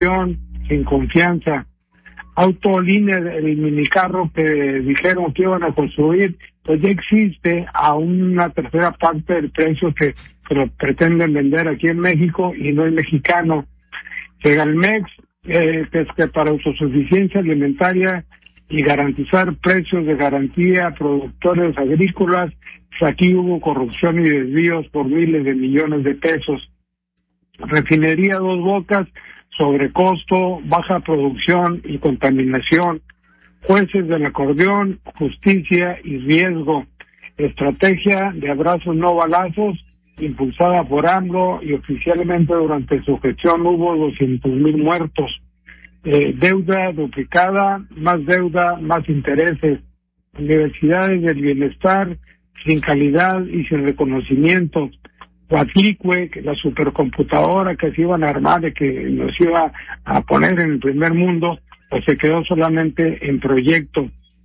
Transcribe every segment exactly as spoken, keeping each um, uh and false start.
sin confianza. Autolínea, el minicarro que dijeron que iban a construir, pues ya existe a una tercera parte del precio que, que lo pretenden vender aquí en México y no es mexicano. Segalmex, eh, que es que para autosuficiencia alimentaria y garantizar precios de garantía a productores agrícolas, pues aquí hubo corrupción y desvíos por miles de millones de pesos. Refinería Dos Bocas, sobrecosto, baja producción y contaminación. Jueces del acordeón, justicia y riesgo. Estrategia de abrazos no balazos, impulsada por AMLO, y oficialmente durante su gestión hubo doscientos mil muertos. Eh, deuda duplicada, más deuda, más intereses. Universidades del bienestar sin calidad y sin reconocimiento. Coatlicue, que la supercomputadora que se iban a armar y que nos iba a poner en el primer mundo, pues se quedó solamente en proyecto.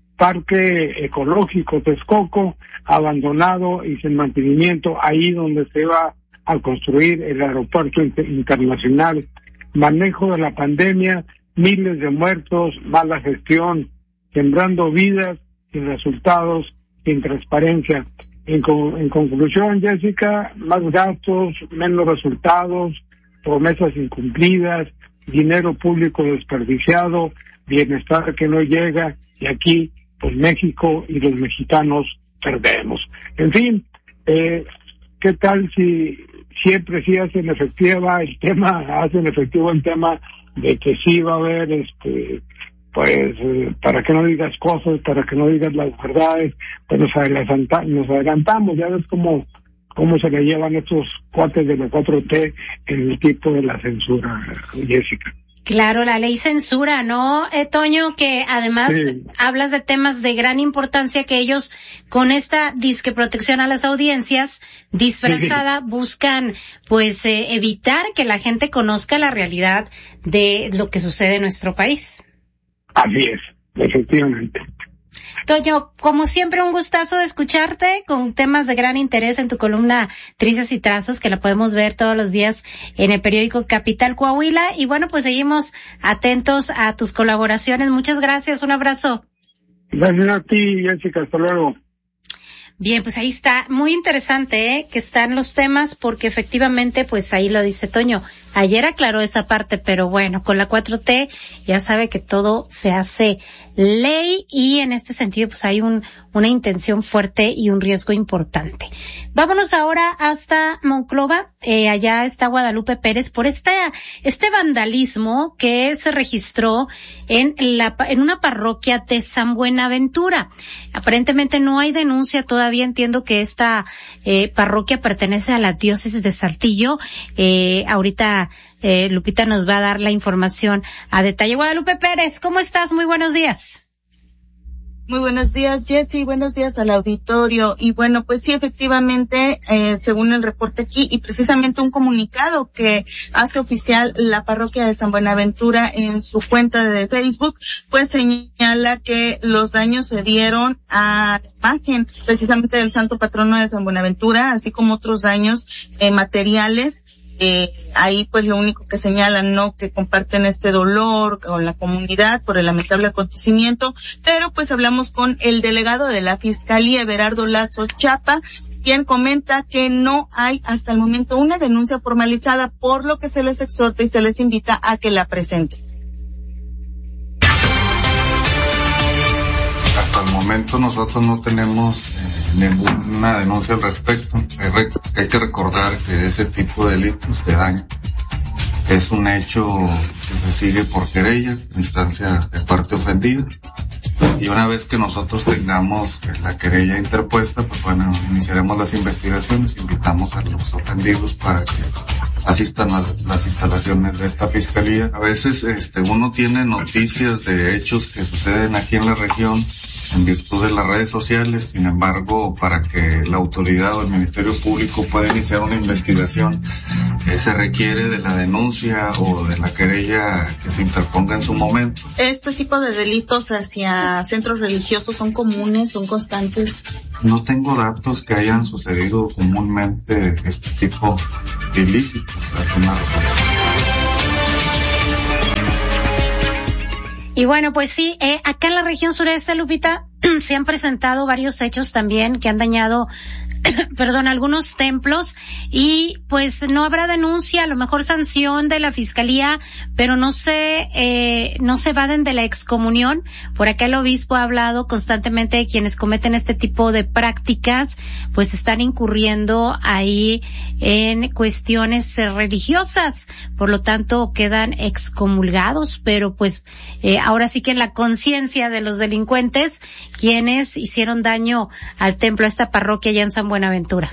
Parque Ecológico Texcoco, abandonado y sin mantenimiento, ahí donde se va a construir el aeropuerto inter- internacional. Manejo de la pandemia, miles de muertos, mala gestión, sembrando vidas sin resultados, sin transparencia. En, con, en conclusión, Jessica, más gastos, menos resultados, promesas incumplidas, dinero público desperdiciado, bienestar que no llega, y aquí, pues México y los mexicanos perdemos. En fin, eh, ¿qué tal si siempre sí hacen efectiva el tema, hacen efectivo el tema de que sí va a haber, este, pues, eh, para que no digas cosas, para que no digas las verdades, pues nos, adelanta, nos adelantamos, ya ves cómo, cómo se le llevan estos cuates de la cuatro T en el tipo de la censura, Jessica. Claro, la ley censura, ¿no, eh, Toño? Que además sí. Hablas de temas de gran importancia que ellos, con esta disque protección a las audiencias disfrazada, sí. buscan, pues, eh, evitar que la gente conozca la realidad de lo que sucede en nuestro país. Así es, efectivamente. Toño, como siempre, un gustazo de escucharte con temas de gran interés en tu columna Trizas y Trazos, que la podemos ver todos los días en el periódico Capital Coahuila. Y bueno, pues seguimos atentos a tus colaboraciones. Muchas gracias, un abrazo. Gracias a ti, Jessica, hasta luego. Bien, pues ahí está, muy interesante, ¿eh? Que están los temas, porque efectivamente, pues ahí lo dice Toño. Ayer aclaró esa parte, pero bueno, con la cuatro T ya sabe que todo se hace ley y en este sentido pues hay un una intención fuerte y un riesgo importante. Vámonos ahora hasta Monclova, eh, allá está Guadalupe Pérez por este, este vandalismo que se registró en la, en una parroquia de San Buenaventura. Aparentemente no hay denuncia todavía, entiendo que esta eh, parroquia pertenece a la diócesis de Saltillo, eh, ahorita Eh, Lupita nos va a dar la información a detalle. Guadalupe Pérez, ¿cómo estás? Muy buenos días. Muy buenos días, Jessy, buenos días al auditorio. Y bueno, pues sí, efectivamente, eh, según el reporte aquí, y precisamente un comunicado que hace oficial la parroquia de San Buenaventura en su cuenta de Facebook, pues señala que los daños se dieron a la imagen precisamente del santo patrono de San Buenaventura, así como otros daños eh, materiales. Eh, ahí pues lo único que señalan, ¿no?, que comparten este dolor con la comunidad por el lamentable acontecimiento, pero pues hablamos con el delegado de la Fiscalía, Everardo Lazo Chapa, quien comenta que no hay hasta el momento una denuncia formalizada, por lo que se les exhorta y se les invita a que la presenten. Hasta el momento nosotros no tenemos eh, ninguna denuncia al respecto. Hay, rec- hay que recordar que ese tipo de delitos de daño es un hecho que se sigue por querella, instancia de parte ofendida. Y una vez que nosotros tengamos la querella interpuesta, pues bueno, iniciaremos las investigaciones, invitamos a los ofendidos para que asistan a las instalaciones de esta fiscalía. A veces este uno tiene noticias de hechos que suceden aquí en la región en virtud de las redes sociales, sin embargo, para que la autoridad o el Ministerio Público pueda iniciar una investigación, eh, se requiere de la denuncia o de la querella que se interponga en su momento. ¿Este tipo de delitos hacia centros religiosos son comunes, son constantes? No tengo datos que hayan sucedido comúnmente este tipo de ilícitos. Y bueno, pues sí, eh, acá en la región sureste, Lupita, se han presentado varios hechos también que han dañado perdón, algunos templos y pues no habrá denuncia, a lo mejor sanción de la fiscalía, pero no se, eh, no se evaden de la excomunión. Por acá el obispo ha hablado constantemente de quienes cometen este tipo de prácticas, pues están incurriendo ahí en cuestiones religiosas, por lo tanto quedan excomulgados, pero pues eh, ahora sí que en la conciencia de los delincuentes, quienes hicieron daño al templo, a esta parroquia allá en San Buenaventura.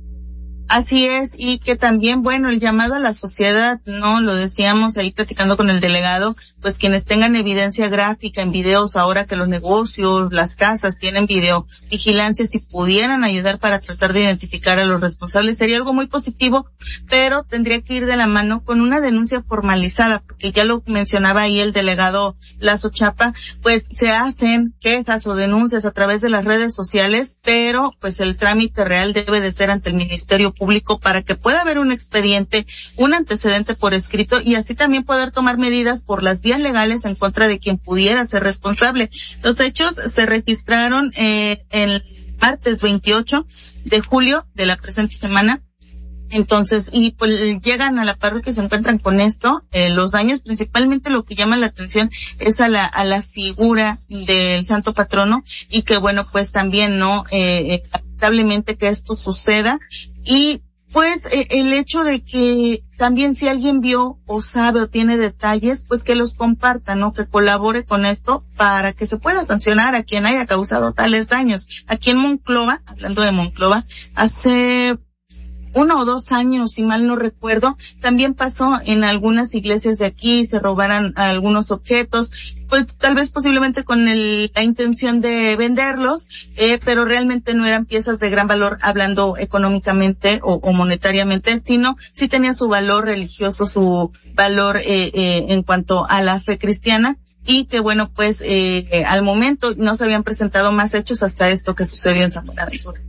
Así es, y que también, bueno, el llamado a la sociedad, no, lo decíamos ahí platicando con el delegado, pues quienes tengan evidencia gráfica en videos, ahora que los negocios, las casas tienen videovigilancia, si pudieran ayudar para tratar de identificar a los responsables, sería algo muy positivo, pero tendría que ir de la mano con una denuncia formalizada, porque ya lo mencionaba ahí el delegado Lazo Chapa, pues se hacen quejas o denuncias a través de las redes sociales, pero pues el trámite real debe de ser ante el Ministerio Público para que pueda haber un expediente, un antecedente por escrito y así también poder tomar medidas por las vías legales en contra de quien pudiera ser responsable. Los hechos se registraron eh, el martes veintiocho de julio de la presente semana. Entonces, y pues llegan a la parroquia y se encuentran con esto, eh, los daños, principalmente lo que llama la atención es a la, a la figura del santo patrono y que bueno, pues también no, eh, lamentablemente que esto suceda y pues eh, el hecho de que también si alguien vio o sabe o tiene detalles, pues que los comparta, ¿no? Que colabore con esto para que se pueda sancionar a quien haya causado tales daños. Aquí en Monclova, hablando de Monclova, hace uno o dos años, si mal no recuerdo, también pasó en algunas iglesias de aquí, se robaran algunos objetos, pues tal vez posiblemente con el, la intención de venderlos, eh, pero realmente no eran piezas de gran valor hablando económicamente o, o monetariamente, sino sí tenía su valor religioso, su valor eh, eh, en cuanto a la fe cristiana. Y que bueno, pues eh, eh, al momento no se habían presentado más hechos hasta esto que sucedió en San Buenaventura.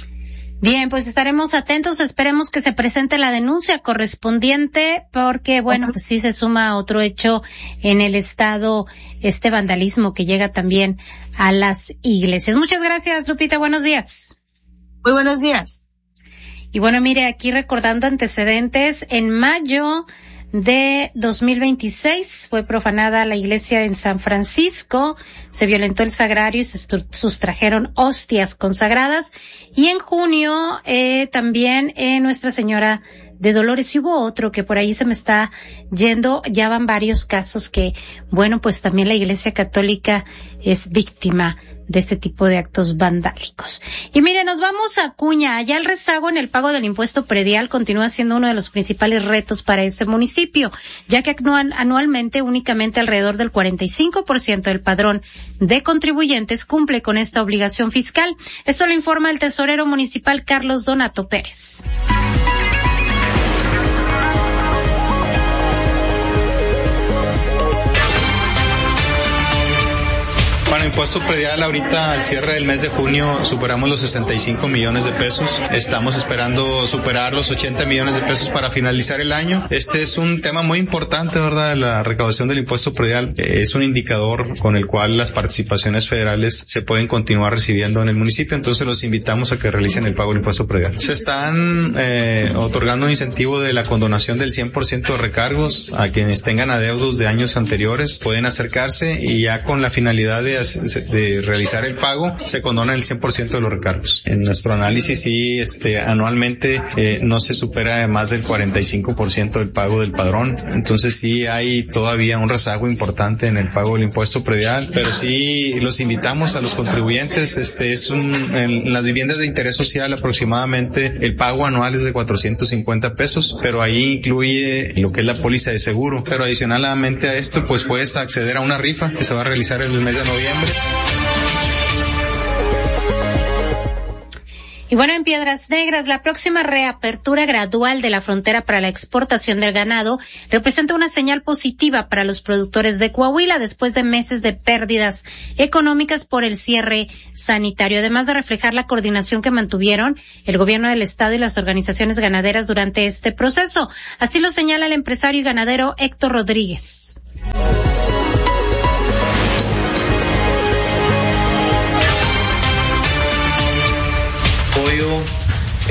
Bien, pues estaremos atentos, esperemos que se presente la denuncia correspondiente, porque bueno, pues sí se suma otro hecho en el estado, este vandalismo que llega también a las iglesias. Muchas gracias, Lupita, buenos días. Muy buenos días. Y bueno, mire, aquí recordando antecedentes, en mayo de dos mil veintiséis fue profanada la iglesia en San Francisco, se violentó el sagrario y se sustrajeron hostias consagradas, y en junio eh, también eh, Nuestra Señora de Dolores, y hubo otro que por ahí se me está yendo, ya van varios casos que, bueno, pues también la Iglesia Católica es víctima de este tipo de actos vandálicos. Y mire, nos vamos a Acuña. Allá el rezago en el pago del impuesto predial continúa siendo uno de los principales retos para ese municipio, ya que anual, anualmente únicamente alrededor del cuarenta y cinco por ciento del padrón de contribuyentes cumple con esta obligación fiscal. Esto lo informa el tesorero municipal Carlos Donato Pérez. Para impuesto predial, ahorita al cierre del mes de junio superamos los sesenta y cinco millones de pesos. Estamos esperando superar los ochenta millones de pesos para finalizar el año. Este es un tema muy importante, ¿verdad? La recaudación del impuesto predial es un indicador con el cual las participaciones federales se pueden continuar recibiendo en el municipio. Entonces los invitamos a que realicen el pago del impuesto predial. Se están eh, otorgando un incentivo de la condonación del cien por ciento de recargos a quienes tengan adeudos de años anteriores. Pueden acercarse y ya con la finalidad de de realizar el pago, se condona el cien por ciento de los recargos. En nuestro análisis sí, este, anualmente eh, no se supera más del cuarenta y cinco por ciento del pago del padrón. Entonces sí hay todavía un rezago importante en el pago del impuesto predial, pero sí los invitamos a los contribuyentes. Este es un, en las viviendas de interés social aproximadamente el pago anual es de cuatrocientos cincuenta pesos, pero ahí incluye lo que es la póliza de seguro. Pero adicionalmente a esto, pues puedes acceder a una rifa que se va a realizar en el mes de noviembre. Y bueno, en Piedras Negras, la próxima reapertura gradual de la frontera para la exportación del ganado representa una señal positiva para los productores de Coahuila después de meses de pérdidas económicas por el cierre sanitario, además de reflejar la coordinación que mantuvieron el gobierno del estado y las organizaciones ganaderas durante este proceso. Así lo señala el empresario y ganadero Héctor Rodríguez.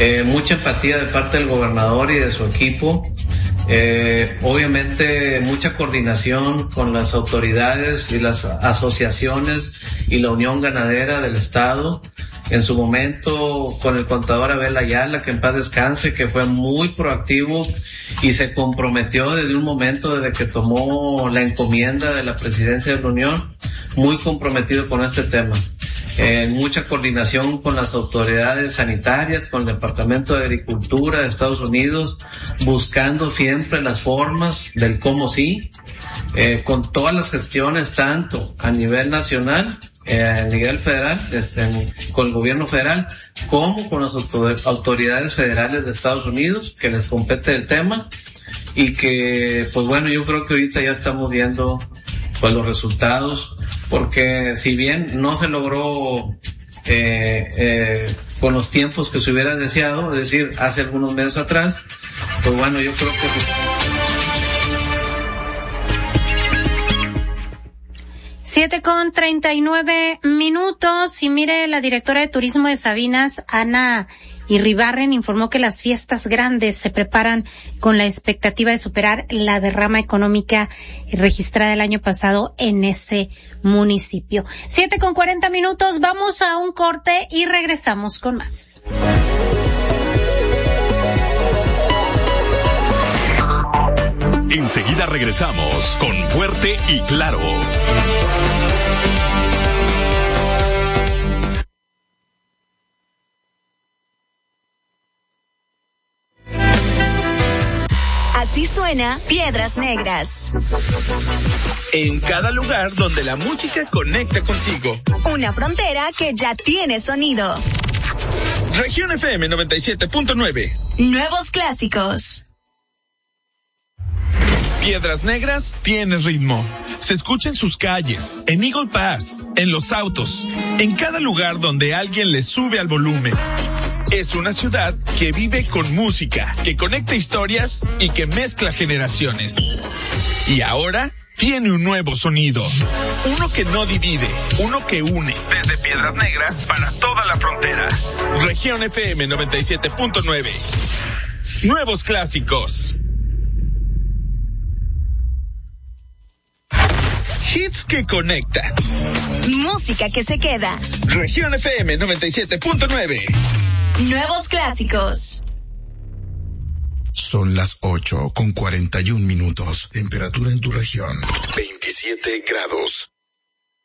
eh, mucha empatía de parte del gobernador y de su equipo, eh, obviamente mucha coordinación con las autoridades y las asociaciones y la Unión Ganadera del Estado, en su momento con el contador Abel Ayala, que en paz descanse, que fue muy proactivo y se comprometió desde un momento, desde que tomó la encomienda de la presidencia de la Unión, muy comprometido con este tema. Eh, mucha coordinación con las autoridades sanitarias, con el Departamento de Agricultura de Estados Unidos, buscando siempre las formas del cómo sí, eh, con todas las gestiones, tanto a nivel nacional, eh, a nivel federal, este, con el gobierno federal, como con las autoridades federales de Estados Unidos, que les compete el tema, y que, pues bueno, yo creo que ahorita ya estamos viendo pues los resultados, porque si bien no se logró eh, eh, con los tiempos que se hubiera deseado, es decir, hace algunos meses atrás, pues bueno, yo creo que... Siete con treinta y nueve minutos, y mire, la directora de Turismo de Sabinas, Ana Irribarren, informó que las fiestas grandes se preparan con la expectativa de superar la derrama económica registrada el año pasado en ese municipio. Siete con cuarenta minutos, vamos a un corte y regresamos con más. Enseguida regresamos con Fuerte y Claro. Así suena Piedras Negras. En cada lugar donde la música conecta contigo. Una frontera que ya tiene sonido. Región F M noventa y siete punto nueve. Nuevos clásicos. Piedras Negras tiene ritmo. Se escucha en sus calles, en Eagle Pass, en los autos, en cada lugar donde alguien le sube al volumen. Es una ciudad que vive con música, que conecta historias y que mezcla generaciones. Y ahora tiene un nuevo sonido. Uno que no divide, uno que une. Desde Piedras Negras para toda la frontera. Región F M noventa y siete punto nueve. Nuevos clásicos. Hits que conectan. Música que se queda. Región F M noventa y siete punto nueve. Nuevos clásicos. Son las ocho con cuarenta y un minutos. Temperatura en tu región, veintisiete grados.